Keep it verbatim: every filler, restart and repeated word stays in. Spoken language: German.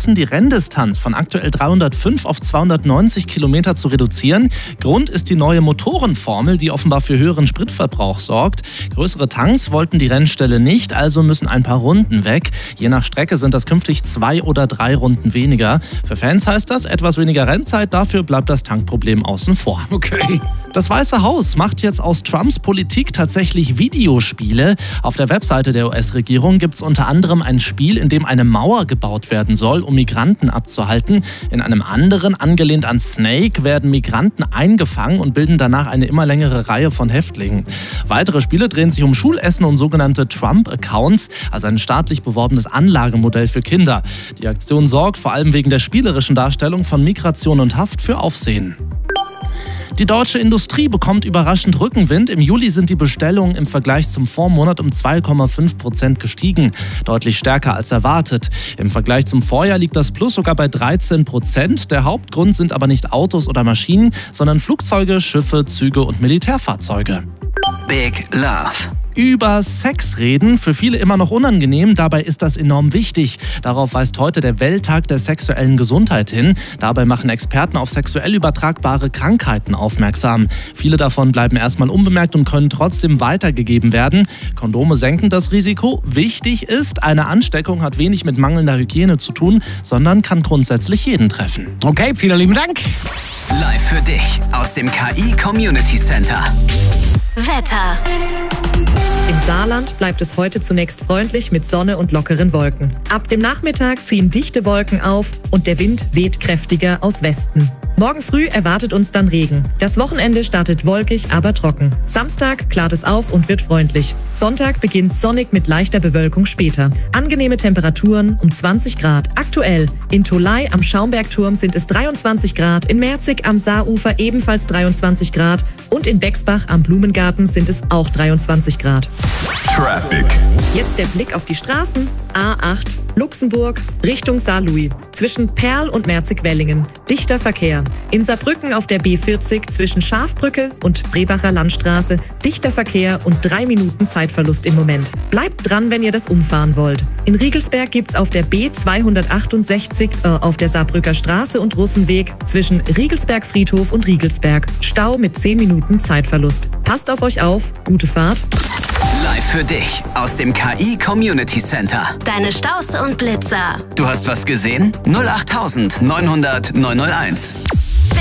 beschlossen, die Renndistanz von aktuell dreihundertfünf auf zweihundertneunzig Kilometer zu reduzieren. Grund ist die neue Motorenformel, die offenbar für höheren Spritverbrauch sorgt. Größere Tanks wollten die Rennställe nicht, also müssen ein paar Runden weg. Je nach Strecke sind das künftig zwei oder drei Runden weniger. Für Fans heißt das etwas weniger Rennzeit, dafür bleibt das Tankproblem außen vor. Okay. Das Weiße Haus macht jetzt aus Trumps Politik tatsächlich Videospiele. Auf der Webseite der U S-Regierung gibt es unter anderem ein Spiel, in dem eine Mauer gebaut werden soll, um Migranten abzuhalten. In einem anderen, angelehnt an Snake, werden Migranten eingefangen und bilden danach eine immer längere Reihe von Häftlingen. Weitere Spiele drehen sich um Schulessen und sogenannte Trump-Accounts, also ein staatlich beworbenes Anlagemodell für Kinder. Die Aktion sorgt vor allem wegen der spielerischen Darstellung von Migration und Haft für Aufsehen. Die deutsche Industrie bekommt überraschend Rückenwind. Im Juli sind die Bestellungen im Vergleich zum Vormonat um zwei Komma fünf Prozent gestiegen. Deutlich stärker als erwartet. Im Vergleich zum Vorjahr liegt das Plus sogar bei dreizehn Prozent. Der Hauptgrund sind aber nicht Autos oder Maschinen, sondern Flugzeuge, Schiffe, Züge und Militärfahrzeuge. Big Love. Über Sex reden, für viele immer noch unangenehm, dabei ist das enorm wichtig. Darauf weist heute der Welttag der sexuellen Gesundheit hin. Dabei machen Experten auf sexuell übertragbare Krankheiten aufmerksam. Viele davon bleiben erstmal unbemerkt und können trotzdem weitergegeben werden. Kondome senken das Risiko. Wichtig ist, eine Ansteckung hat wenig mit mangelnder Hygiene zu tun, sondern kann grundsätzlich jeden treffen. Okay, vielen lieben Dank. Live für dich aus dem K I Community Center. Wetter. Im Saarland bleibt es heute zunächst freundlich mit Sonne und lockeren Wolken. Ab dem Nachmittag ziehen dichte Wolken auf und der Wind weht kräftiger aus Westen. Morgen früh erwartet uns dann Regen. Das Wochenende startet wolkig, aber trocken. Samstag klart es auf und wird freundlich. Sonntag beginnt sonnig mit leichter Bewölkung später. Angenehme Temperaturen um zwanzig Grad. Aktuell in Tolai am Schaumbergturm sind es dreiundzwanzig Grad, in Merzig am Saarufer ebenfalls dreiundzwanzig Grad und in Bexbach am Blumengarten sind es auch dreiundzwanzig Grad. Traffic. Jetzt der Blick auf die Straßen. A acht, Luxemburg, Richtung Saarlouis. Zwischen Perl und Merzig-Wellingen. Dichter Verkehr. In Saarbrücken auf der B vierzig zwischen Schafbrücke und Brebacher Landstraße. Dichter Verkehr und drei Minuten Zeitverlust im Moment. Bleibt dran, wenn ihr das umfahren wollt. In Riegelsberg gibt's auf der B zweihundertachtundsechzig äh, auf der Saarbrücker Straße und Russenweg zwischen Riegelsberg Friedhof und Riegelsberg. Stau mit zehn Minuten Zeitverlust. Passt auf euch auf. Gute Fahrt. Live für dich aus dem K I Community Center. Deine Staus und Blitzer. Du hast was gesehen? null acht neunhundert neunhunderт neunhunderteins.